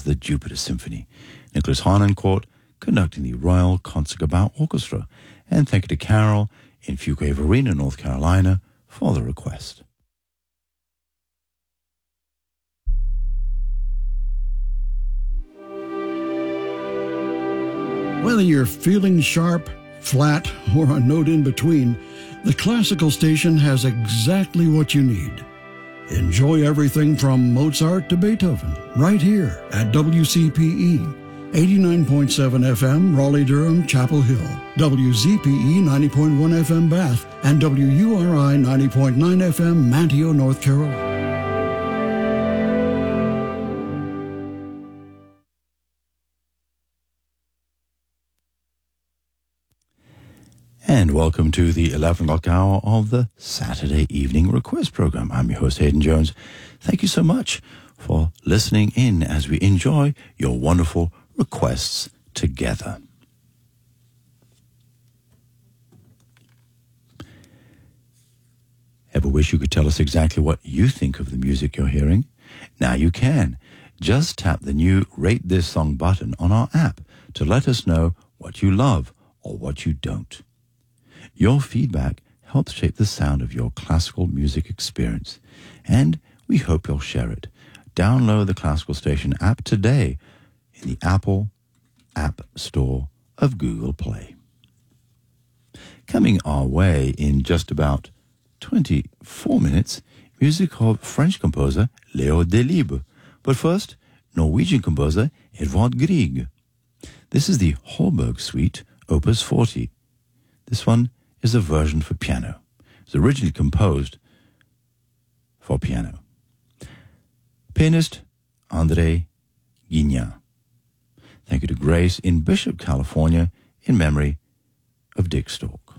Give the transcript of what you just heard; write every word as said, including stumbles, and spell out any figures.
was the Jupiter Symphony. Nicholas Harnoncourt conducting the Royal Concertgebouw Orchestra. And thank you to Carol in Fuquay-Varina, North Carolina, for the request. Whether you're feeling sharp, flat, or a note in between, the Classical Station has exactly what you need. Enjoy everything from Mozart to Beethoven right here at W C P E, eighty-nine point seven F M, Raleigh-Durham, Chapel Hill, W Z P E ninety point one F M, Bath, and W U R I ninety point nine F M, Manteo, North Carolina. And welcome to the eleven o'clock hour of the Saturday Evening Request Program. I'm your host, Hayden Jones. Thank you so much for listening in as we enjoy your wonderful requests together. Ever wish you could tell us exactly what you think of the music you're hearing? Now you can. Just tap the new Rate This Song button on our app to let us know what you love or what you don't. Your feedback helps shape the sound of your classical music experience, and we hope you'll share it. Download the Classical Station app today in the Apple App Store of Google Play. Coming our way in just about twenty-four minutes, music of French composer Léo Delibes, but first, Norwegian composer Edvard Grieg. This is the Holberg Suite, Opus forty. This one is a version for piano. It was originally composed for piano. Pianist André Guignard. Thank you to Grace in Bishop, California, in memory of Dick Stork.